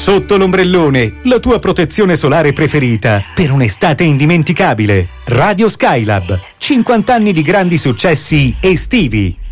Sotto l'ombrellone, la tua protezione solare preferita per un'estate indimenticabile. Radio Skylab, 50 anni di grandi successi estivi.